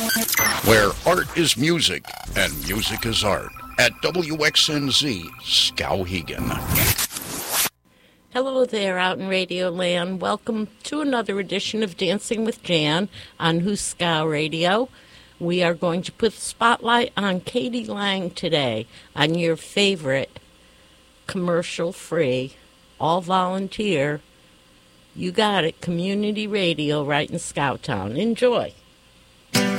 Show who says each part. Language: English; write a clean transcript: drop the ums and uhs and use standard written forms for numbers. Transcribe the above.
Speaker 1: Where art is music and music is art at WXNZ Skowhegan.
Speaker 2: Hello there out in Radio Land. Welcome to another edition of Dancing with Jan on Huskow Radio. We are going to put the spotlight on Katie Lang today on your favorite commercial-free, all-volunteer, you got it, community radio right in Skowtown. Enjoy.